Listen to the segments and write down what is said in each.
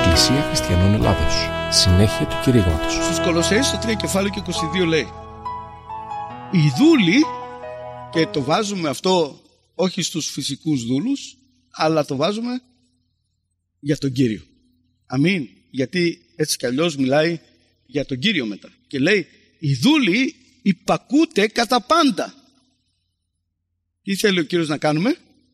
Εκκλησία Χριστιανών Ελλάδος. Συνέχεια του κηρύγματος. Στους Κολοσσαίους στο 3 κεφάλαιο και 22 λέει: οι δούλοι, και το βάζουμε αυτό όχι στους φυσικούς δούλους, αλλά το βάζουμε για τον Κύριο. Αμήν. Γιατί έτσι κι αλλιώς μιλάει για τον Κύριο μετά. Και λέει: οι δούλοι υπακούτε κατά πάντα. Τι θέλει ο Κύριος να κάνουμε?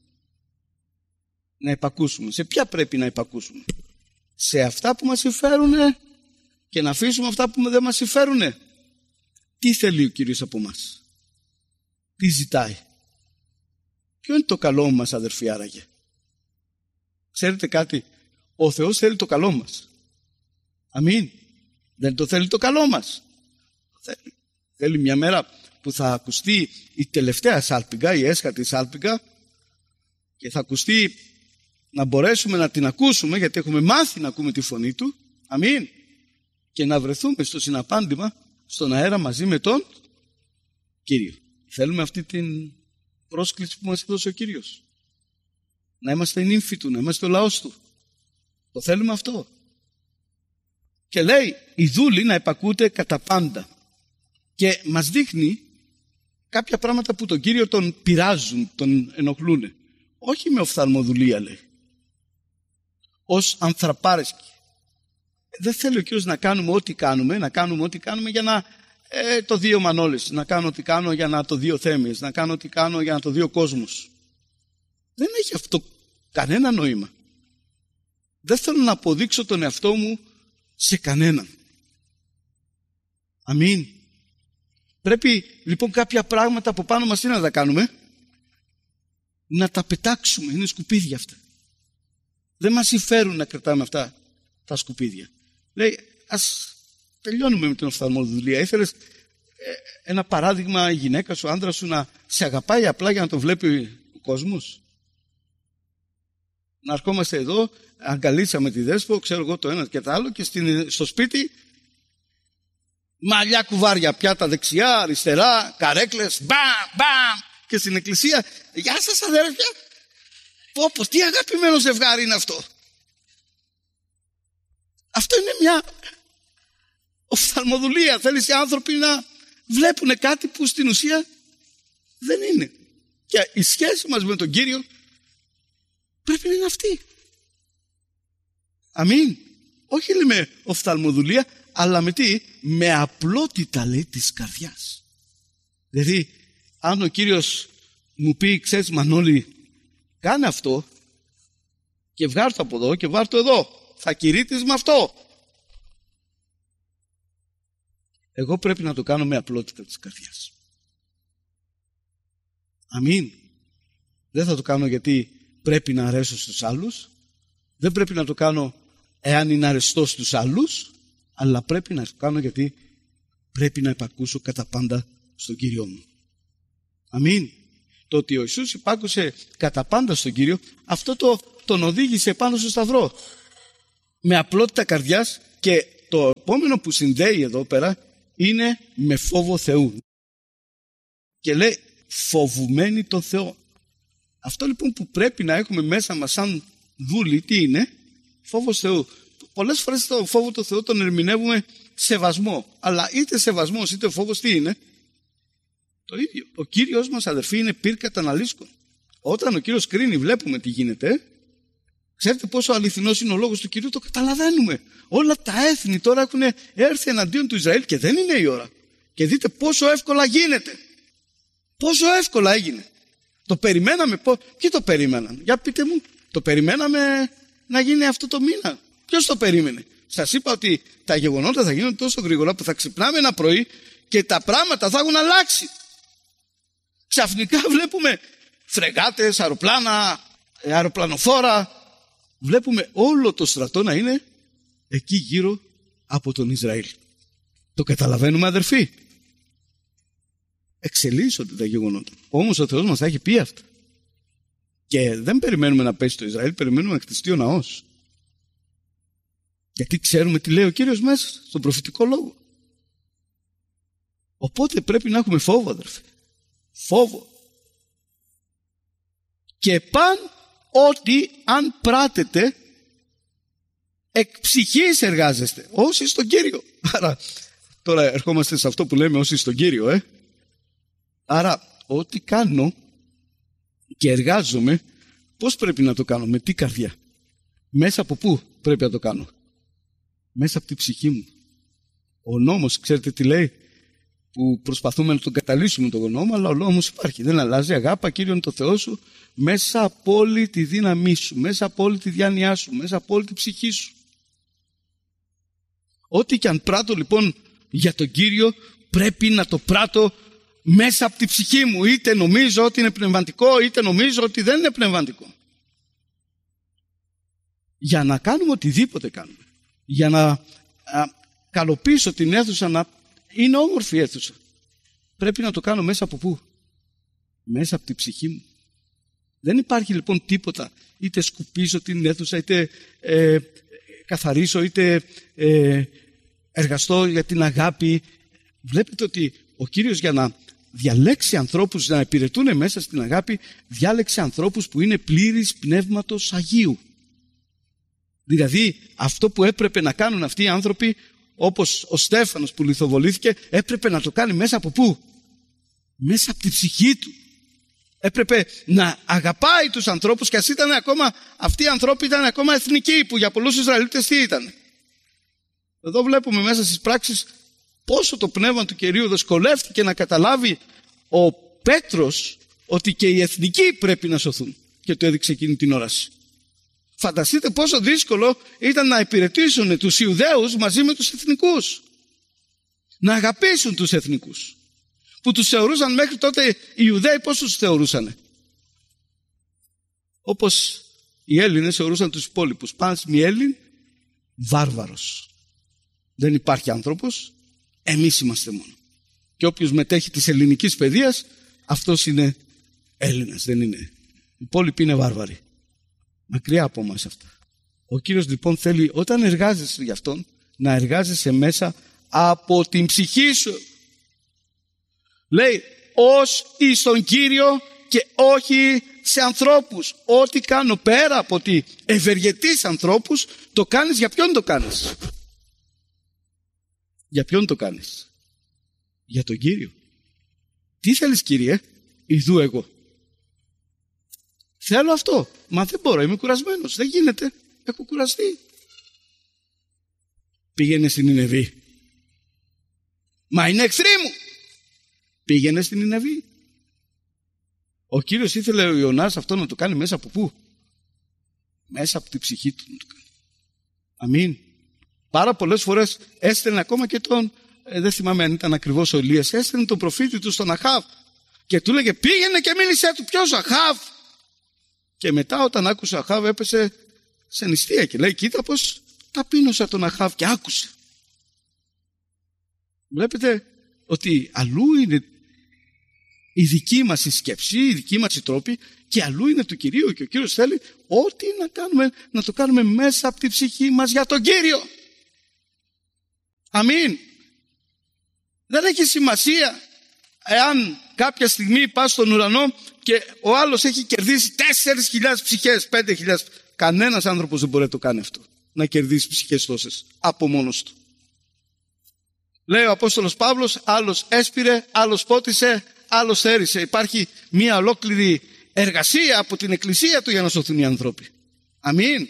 Να υπακούσουμε. Σε ποια πρέπει να υπακούσουμε? Σε αυτά που μας συμφέρουν και να αφήσουμε αυτά που δεν μας συμφέρουν. Τι θέλει ο Κύριος από μας? Τι ζητάει? Ποιο είναι το καλό μας, αδερφοί, άραγε? Ξέρετε κάτι? Ο Θεός θέλει το καλό μας. Αμήν. Δεν το θέλει το καλό μας? Θέλει μια μέρα που θα ακουστεί η τελευταία σάλπιγγα, η έσχατη σάλπιγγα, και θα ακουστεί, να μπορέσουμε να την ακούσουμε, γιατί έχουμε μάθει να ακούμε τη φωνή Του. Αμήν. Και να βρεθούμε στο συναπάντημα, στον αέρα μαζί με τον Κύριο. Θέλουμε αυτή την πρόσκληση που μας έδωσε ο Κύριος. Να είμαστε η νύμφη Του, να είμαστε ο λαός Του. Το θέλουμε αυτό. Και λέει οι δούλοι να υπακούτε κατά πάντα. Και μας δείχνει κάποια πράγματα που τον Κύριο τον πειράζουν, τον ενοχλούν. Όχι με οφθαλμοδουλεία, λέει. Ως ανθραπάρεσκοι. Δεν θέλει ο Κύριος να κάνουμε ό,τι κάνουμε, για να το δύο Μανώλης, να κάνω ό,τι κάνω για να το δύο Θέμης, να κάνω ό,τι κάνω για να το δύο Κόσμος. Δεν έχει αυτό κανένα νόημα. Δεν θέλω να αποδείξω τον εαυτό μου σε κανέναν. Αμήν. Πρέπει λοιπόν κάποια πράγματα από πάνω μας τι να τα κάνουμε? Να τα πετάξουμε. Είναι σκουπίδια αυτά. Δεν μας συμφέρουν να κρατάμε αυτά τα σκουπίδια. Λέει, ας τελειώνουμε με την οφθαλμοδουλεία. Ήθελες ένα παράδειγμα, η γυναίκα σου, ο άντρας σου να σε αγαπάει απλά για να το βλέπει ο κόσμος? Να ερχόμαστε εδώ, αγκαλίσαμε τη δέσπο, ξέρω εγώ το ένα και το άλλο, και στο σπίτι μαλλιά κουβάρια, πιάτα δεξιά, αριστερά, καρέκλες, μπαμ, και στην εκκλησία, γεια σας αδέρφια. Πω, τι αγαπημένο ζευγάρι είναι αυτό. Αυτό είναι μια οφθαλμοδουλεία. Θέλεις οι άνθρωποι να βλέπουν κάτι που στην ουσία δεν είναι. Και η σχέση μας με τον Κύριο πρέπει να είναι αυτή. Αμήν. Όχι με οφθαλμοδουλεία, αλλά με τι? Με απλότητα, λέει, της καρδιάς. Δηλαδή, αν ο Κύριος μου πει, ξέρεις Μανώλη, κάνε αυτό και βγάρ' το από εδώ και βάρ' το εδώ, θα κηρύττεις με αυτό. Εγώ πρέπει να το κάνω με απλότητα της καρδιάς. Αμήν. Δεν θα το κάνω γιατί πρέπει να αρέσω στους άλλους. Δεν πρέπει να το κάνω εάν είναι αρεστό στους άλλους. Αλλά πρέπει να το κάνω γιατί πρέπει να υπακούσω κατά πάντα στον Κύριο μου. Αμήν. Το ότι ο Ιησούς υπάκουσε κατά πάντα στον Κύριο, αυτό τον οδήγησε πάνω στο σταυρό. Με απλότητα καρδιάς, και το επόμενο που συνδέει εδώ πέρα είναι με φόβο Θεού. Και λέει φοβουμένοι τον Θεό. Αυτό λοιπόν που πρέπει να έχουμε μέσα μας σαν δούλοι, τι είναι? Φόβος Θεού. Πολλές φορές το φόβο του Θεού τον ερμηνεύουμε σεβασμό. Αλλά είτε σεβασμός είτε φόβος τι είναι? Το ίδιο. Ο Κύριος μας, αδερφοί, είναι πυρ καταναλύσκων. Όταν ο Κύριος κρίνει, βλέπουμε τι γίνεται. Ξέρετε πόσο αληθινός είναι ο λόγος του Κυρίου? Το καταλαβαίνουμε. Όλα τα έθνη τώρα έχουν έρθει εναντίον του Ισραήλ και δεν είναι η ώρα. Και δείτε πόσο εύκολα γίνεται. Πόσο εύκολα έγινε. Το περιμέναμε. Ποιοι το περίμεναν? Για πείτε μου. Το περιμέναμε να γίνει αυτό το μήνα? Ποιος το περίμενε? Σας είπα ότι τα γεγονότα θα γίνουν τόσο γρήγορα που θα ξυπνάμε ένα πρωί και τα πράγματα θα έχουν αλλάξει. Ξαφνικά βλέπουμε φρεγάτες, αεροπλάνα, αεροπλανοφόρα. Βλέπουμε όλο το στρατό να είναι εκεί γύρω από τον Ισραήλ. Το καταλαβαίνουμε, αδερφοί? Εξελίσσονται τα γεγονότα. Όμως ο Θεός μας θα έχει πει αυτά. Και δεν περιμένουμε να πέσει το Ισραήλ, περιμένουμε να χτιστεί ο ναός. Γιατί ξέρουμε τι λέει ο Κύριος μέσα στον προφητικό λόγο. Οπότε πρέπει να έχουμε φόβο, αδερφοί. Φόβο. Και παν ότι αν πράτετε εκ ψυχής εργάζεστε, όσοι στον Κύριο. Άρα τώρα ερχόμαστε σε αυτό που λέμε όσοι στον Κύριο. Άρα ό,τι κάνω και εργάζομαι, πώς πρέπει να το κάνω, με τι καρδιά, μέσα από πού πρέπει να το κάνω? Μέσα από την ψυχή μου. Ο νόμος, ξέρετε τι λέει, που προσπαθούμε να τον καταλύσουμε τον νόμο, αλλά ο νόμος υπάρχει, δεν αλλάζει. Αγάπα Κύριον το Θεό σου μέσα από όλη τη δύναμή σου, μέσα από όλη τη διάνοιά σου, μέσα από όλη τη ψυχή σου. Ό,τι και αν πράττω λοιπόν για τον Κύριο, πρέπει να το πράττω μέσα από τη ψυχή μου. Είτε νομίζω ότι είναι πνευματικό, είτε νομίζω ότι δεν είναι πνευματικό. Για να κάνουμε οτιδήποτε κάνουμε, για να καλοποιήσω την αίθουσα να είναι όμορφη αίθουσα, πρέπει να το κάνω μέσα από πού? Μέσα από τη ψυχή μου. Δεν υπάρχει λοιπόν τίποτα, είτε σκουπίσω την αίθουσα, είτε καθαρίσω, είτε εργαστώ για την αγάπη. Βλέπετε ότι ο Κύριος, για να διαλέξει ανθρώπους να υπηρετούν μέσα στην αγάπη, διάλεξε ανθρώπους που είναι πλήρης πνεύματος Αγίου. Δηλαδή αυτό που έπρεπε να κάνουν αυτοί οι άνθρωποι, όπως ο Στέφανος που λιθοβολήθηκε, έπρεπε να το κάνει μέσα από πού? Μέσα από τη ψυχή του. Έπρεπε να αγαπάει τους ανθρώπους, και ας ήταν ακόμα, αυτοί οι άνθρωποι ήταν ακόμα εθνικοί, που για πολλούς Ισραηλίτες τι ήταν? Εδώ βλέπουμε μέσα στις πράξεις πόσο το πνεύμα του Κυρίου δυσκολεύτηκε να καταλάβει ο Πέτρος ότι και οι εθνικοί πρέπει να σωθούν, και το έδειξε εκείνη την όραση. Φανταστείτε πόσο δύσκολο ήταν να υπηρετήσουν τους Ιουδαίους μαζί με τους εθνικούς, να αγαπήσουν τους εθνικούς, που τους θεωρούσαν μέχρι τότε οι Ιουδαίοι. Πώς τους θεωρούσανε? Όπως οι Έλληνες θεωρούσαν τους υπόλοιπους. Πας μη Έλλην, βάρβαρος. Δεν υπάρχει άνθρωπος, εμείς είμαστε μόνο. Και όποιος μετέχει της ελληνικής παιδείας, αυτός είναι Έλληνας, δεν είναι. Οι υπόλοιποι είναι βάρβαροι. Μακριά από μας αυτά. Ο Κύριος λοιπόν θέλει, όταν εργάζεσαι για Αυτόν, να εργάζεσαι μέσα από την ψυχή σου. Λέει, ως εις τον Κύριο και όχι σε ανθρώπους. Ό,τι κάνω πέρα από ότι ευεργετείς ανθρώπους, το κάνεις για ποιον το κάνεις? Για ποιον το κάνεις? Για τον Κύριο. Τι θέλεις, Κύριε? Ιδού εγώ. Θέλω αυτό. Μα δεν μπορώ, είμαι κουρασμένος. Δεν γίνεται. Έχω κουραστεί. Πήγαινε στην Νινεβή. Μα είναι εχθροί μου. Πήγαινε στην Νινεβή. Ο Κύριος ήθελε ο Ιωνάς αυτό να το κάνει μέσα από πού? Μέσα από την ψυχή του να το κάνει. Αμήν. Πάρα πολλές φορές έστελνε ακόμα και τον, δεν θυμάμαι αν ήταν ακριβώς ο Ηλίας, έστελνε τον προφήτη του στον Αχάβ και του λέγε πήγαινε και μίλησέ του. Ποιος Αχάβ? Και μετά όταν άκουσε ο Αχάβ έπεσε σε νηστεία και λέει κοίτα πως ταπείνωσα τον Αχάβ και άκουσε. Βλέπετε ότι αλλού είναι η δική μας η σκέψη, η δική μας η τρόπη, και αλλού είναι του Κυρίου, και ο Κύριος θέλει ό,τι να κάνουμε να το κάνουμε μέσα από τη ψυχή μας για τον Κύριο. Αμήν. Δεν έχει σημασία εάν κάποια στιγμή πας στον ουρανό και ο άλλος έχει κερδίσει 4.000 ψυχές, 5.000. Κανένας άνθρωπος δεν μπορεί να το κάνει αυτό, να κερδίσει ψυχές τόσες από μόνος του. Λέει ο Απόστολος Παύλος, άλλος έσπηρε, άλλος πότισε, άλλος θέρισε. Υπάρχει μια ολόκληρη εργασία από την Εκκλησία του για να σωθούν οι άνθρωποι. Αμήν.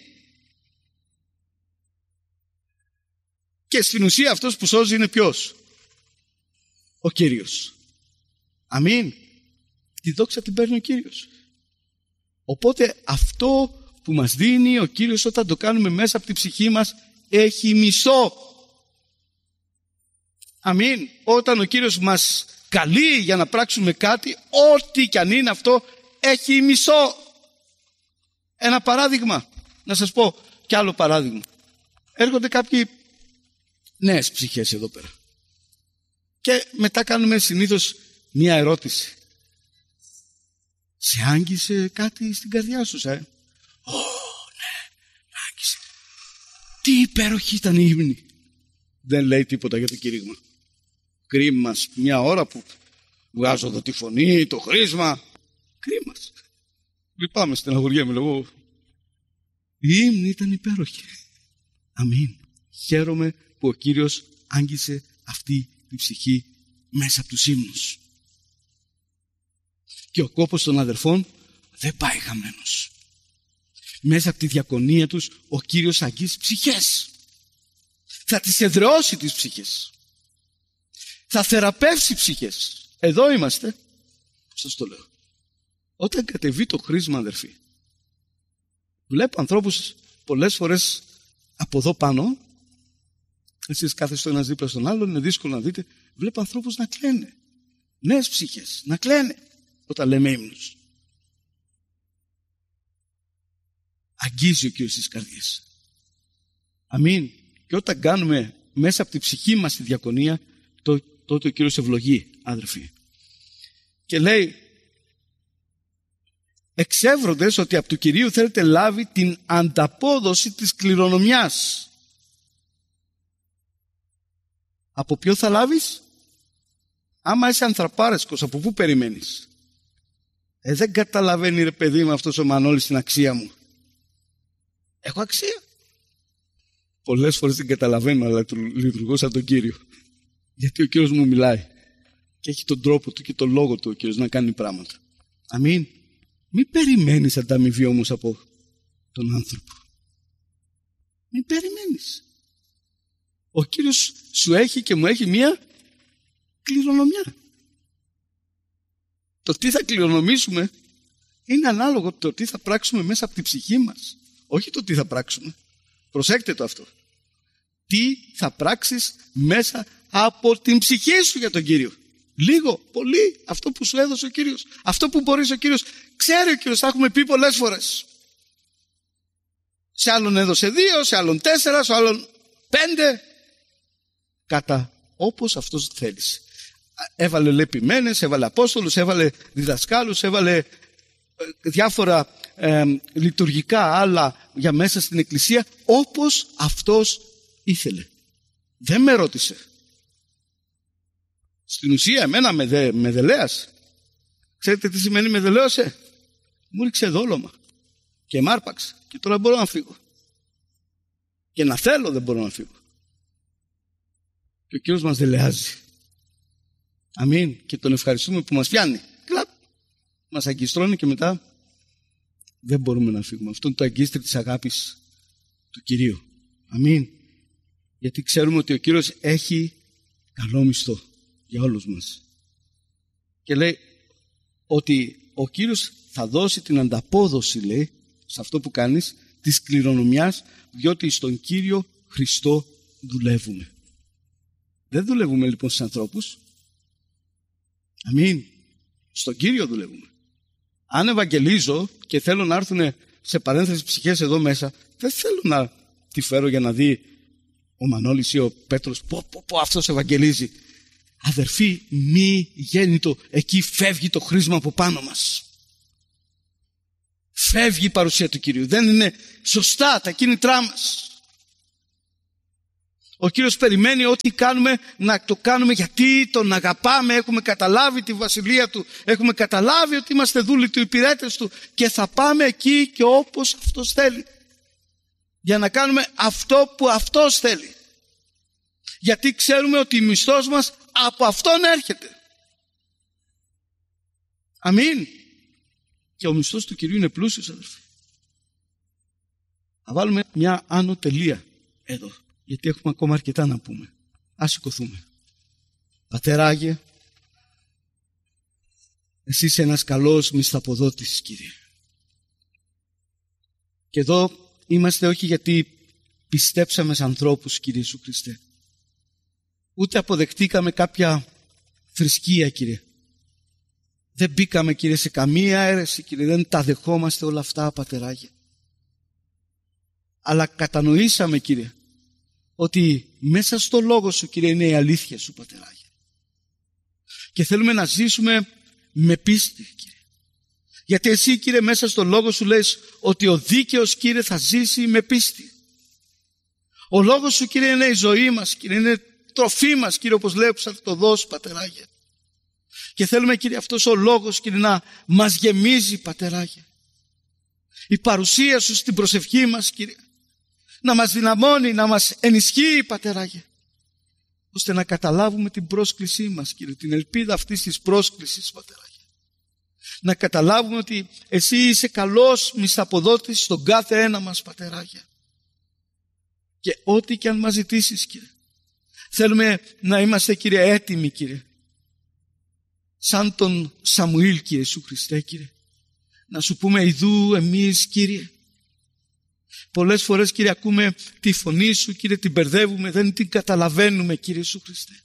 Και στην ουσία αυτός που σώζει είναι ποιος? Ο Κύριος. Αμήν. Τη δόξα την παίρνει ο Κύριος. Οπότε αυτό που μας δίνει ο Κύριος όταν το κάνουμε μέσα από την ψυχή μας έχει μισό. Αμήν. Όταν ο Κύριος μας καλεί για να πράξουμε κάτι, ό,τι κι αν είναι αυτό, έχει μισό. Ένα παράδειγμα. Να σας πω κι άλλο παράδειγμα. Έρχονται κάποιοι νέες ψυχές εδώ πέρα. Και μετά κάνουμε συνήθως μία ερώτηση. Σε άγγισε κάτι στην καρδιά σου, ναι, άγγισε. Τι υπέροχη ήταν η ύμνη. Δεν λέει τίποτα για το κήρυγμα. Κρίμα μια ώρα που βγάζω εδώ τη φωνή, το χρήσμα. Κρίμα. Λυπάμαι, στεναχωριέμαι, λέγω. Η ύμνη ήταν υπέροχη. Αμήν. Χαίρομαι που ο Κύριος άγγισε αυτή τη ψυχή μέσα από τους ύμνους. Και ο κόπος των αδερφών δεν πάει χαμένος. Μέσα από τη διακονία τους ο Κύριος αγγίζει ψυχές. Θα τις εδραιώσει τις ψυχές. Θα θεραπεύσει ψυχές. Εδώ είμαστε. Σας το λέω. Όταν κατεβεί το χρήσμα, αδερφοί, βλέπω ανθρώπους πολλές φορές από εδώ πάνω. Εσείς κάθεστε ένας δίπλα στον άλλον, είναι δύσκολο να δείτε. Βλέπω ανθρώπους να κλαίνε. Νέες ψυχές να κλαίνε όταν λέμε ύμνους. Αγγίζει ο Κύριος τις καρδιές. Αμήν. Και όταν κάνουμε μέσα από τη ψυχή μας τη διακονία, τότε ο Κύριος ευλογεί, αδερφοί. Και λέει, εξεύροντες ότι από του Κυρίου θέλετε λάβει την ανταπόδοση της κληρονομιάς. Από ποιο θα λάβεις? Άμα είσαι ανθραπάρεσκος, από πού περιμένεις? Δεν καταλαβαίνει, ρε παιδί μου, αυτός ο Μανώλης την αξία μου. Έχω αξία? Πολλές φορές την καταλαβαίνω, αλλά λειτουργώ σαν τον Κύριο. Γιατί ο Κύριος μου μιλάει. Και έχει τον τρόπο του και τον λόγο του ο Κύριος να κάνει πράγματα. Αμήν. Μην περιμένεις ανταμοιβή όμως από τον άνθρωπο. Μην περιμένεις. Ο Κύριος σου έχει και μου έχει μία κληρονομιά. Το τι θα κληρονομήσουμε είναι ανάλογο το τι θα πράξουμε μέσα από την ψυχή μας. Όχι το τι θα πράξουμε. Προσέξτε το αυτό. Τι θα πράξεις μέσα από την ψυχή σου για τον Κύριο. Λίγο, πολύ, αυτό που σου έδωσε ο Κύριος. Αυτό που μπορείς ο Κύριος. Ξέρει ο Κύριος, θα έχουμε πει πολλές φορές. Σε άλλον έδωσε 2, σε άλλον 4, σε άλλον 5. Κατά όπως αυτός θέλεις. Έβαλε λεπημένες, έβαλε απόστολους, έβαλε διδασκάλους, έβαλε διάφορα λειτουργικά άλλα για μέσα στην εκκλησία, όπως αυτός ήθελε. Δεν με ρώτησε. Στην ουσία εμένα με δελέασε. Ξέρετε τι σημαίνει με δελέωσε? Μου ρίξε δόλωμα και μ' άρπαξε και τώρα μπορώ να φύγω. Και να θέλω δεν μπορώ να φύγω. Και ο Κύριος μας δελεάζει. Αμήν. Και τον ευχαριστούμε που μας πιάνει. Κλαπ. Μας αγκιστρώνει και μετά δεν μπορούμε να φύγουμε. Αυτό είναι το αγκίστρι της αγάπης του Κυρίου. Αμήν. Γιατί ξέρουμε ότι ο Κύριος έχει καλό μισθό για όλους μας. Και λέει ότι ο Κύριος θα δώσει την ανταπόδοση, λέει, σε αυτό που κάνεις, της κληρονομιάς, διότι στον Κύριο Χριστό δουλεύουμε. Δεν δουλεύουμε λοιπόν στους ανθρώπους. Αμήν. Στον Κύριο δουλεύουμε. Αν ευαγγελίζω και θέλω να έρθουν σε παρένθεση ψυχές εδώ μέσα, δεν θέλω να τη φέρω για να δει ο Μανώλης ή ο Πέτρος πω αυτός ευαγγελίζει. Αδερφοί, μη γέννητο, εκεί φεύγει το χρήσμα από πάνω μας. Φεύγει η παρουσία του Κυρίου. Δεν είναι σωστά τα κίνητρά μας. Ο Κύριος περιμένει ό,τι κάνουμε να το κάνουμε γιατί τον αγαπάμε, έχουμε καταλάβει τη βασιλεία Του, έχουμε καταλάβει ότι είμαστε δούλοι Του, υπηρέτες Του και θα πάμε εκεί και όπως Αυτός θέλει. Για να κάνουμε αυτό που Αυτός θέλει. Γιατί ξέρουμε ότι η μισθός μας από Αυτόν έρχεται. Αμήν. Και ο μισθός του Κυρίου είναι πλούσιος, αδελφοί. Θα βάλουμε μια άνω τελεία εδώ. Γιατί έχουμε ακόμα αρκετά να πούμε. Ας σηκωθούμε. Πατεράγε, εσύ είσαι ένας καλός μισθαποδότης, Κύριε. Και εδώ είμαστε όχι γιατί πιστέψαμε σε ανθρώπους, Κύριε Ιησού Χριστέ. Ούτε αποδεχτήκαμε κάποια θρησκεία, Κύριε. Δεν μπήκαμε, Κύριε, σε καμία αίρεση, Κύριε. Δεν τα δεχόμαστε όλα αυτά, Πατεράγε. Αλλά κατανοήσαμε, Κύριε, ότι μέσα στο λόγο Σου, Κύριε, είναι η αλήθεια Σου, Πατεράγε. Και θέλουμε να ζήσουμε με πίστη, Κύριε. Γιατί Εσύ, Κύριε, μέσα στο λόγο Σου λες ότι ο δίκαιος, Κύριε, θα ζήσει με πίστη. Ο λόγος Σου, Κύριε, είναι η ζωή μας, Κύριε, είναι τροφή μας, Κύριε, όπως λέω που θα το δώσω, Πατεράγε. Και θέλουμε, Κύριε, αυτός ο λόγος, Κύριε, να μας γεμίζει, Πατεράγε. Η παρουσία Σου στην προσευχή μας, Κύριε. να μας δυναμώνει, να μας ενισχύει, Πατεράγε, ώστε να καταλάβουμε την πρόσκλησή μας, Κύριε, την ελπίδα αυτής της πρόσκλησης, Πατεράγε. Να καταλάβουμε ότι Εσύ είσαι καλός μισθαποδότης στον κάθε ένα μας, Πατεράγε. Και ό,τι και αν μας ζητήσεις, Κύριε, θέλουμε να είμαστε, Κύριε, έτοιμοι, Κύριε, σαν τον Σαμουήλ, Κύριε Ιησού Χριστέ, Κύριε, να Σου πούμε ιδού εμείς, Κύριε. Πολλές φορές, Κύριε, ακούμε τη φωνή Σου, Κύριε, την μπερδεύουμε, δεν την καταλαβαίνουμε, Κύριε Ιησού Χριστέ.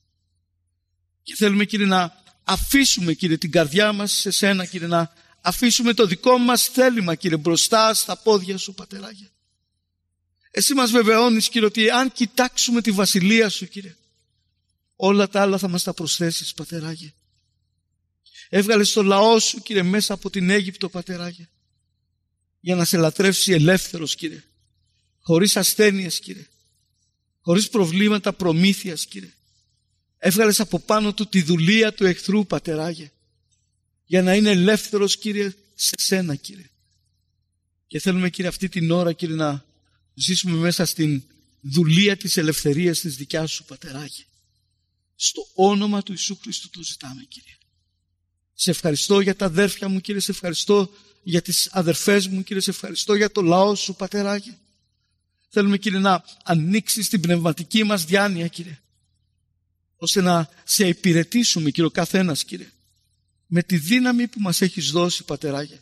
Και θέλουμε, Κύριε, να αφήσουμε, Κύριε, την καρδιά μας σε Σένα, Κύριε, να αφήσουμε το δικό μας θέλημα, Κύριε, μπροστά στα πόδια Σου, Πατεράγε. Εσύ μας βεβαιώνεις, Κύριε, ότι αν κοιτάξουμε τη βασιλεία Σου, Κύριε, όλα τα άλλα θα μας τα προσθέσεις, Πατεράγε. Έβγαλες το λαό Σου, Κύριε, μέσα από την Αίγυπτο, Πατεράγε, για να σε λατρεύσει ελεύθερος, Κύριε, χωρίς ασθένειες, Κύριε, χωρίς προβλήματα προμήθειας, Κύριε. Έβγαλες από πάνω του τη δουλεία του εχθρού, Πατεράγε, για να είναι ελεύθερος, Κύριε, σε Σένα, Κύριε. Και θέλουμε, Κύριε, αυτή την ώρα, Κύριε, να ζήσουμε μέσα στην δουλεία της ελευθερίας της δικιάς Σου, Πατεράγε. Στο όνομα του Ιησού Χριστού το ζητάμε, Κύριε. Σε ευχαριστώ για τα αδέρφια μου, Κύριε, σε ευχαριστώ για τις αδερφές μου, Κύριε, σε ευχαριστώ για το λαό Σου, Πατεράγε. Θέλουμε, Κύριε, να ανοίξεις την πνευματική μας διάνοια, Κύριε, ώστε να σε υπηρετήσουμε, Κύριε, ο καθένας, Κύριε, με τη δύναμη που μας έχεις δώσει, Πατεράγε.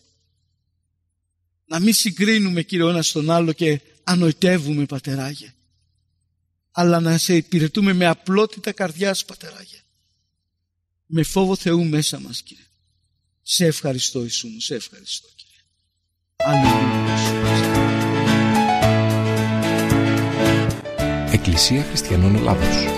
Να μην συγκρίνουμε, Κύριε, ο ένας τον άλλο και ανοητεύουμε, Πατεράγε, αλλά να σε υπηρετούμε με απλότητα καρδιάς, Πατεράγε, με φόβο Θεού μέσα μας, Κύριε. Σε ευχαριστώ, Ιησού μου, σε ευχαριστώ, Κύριε. Αλληλούια. Εκκλησία Χριστιανών Ελλάδος.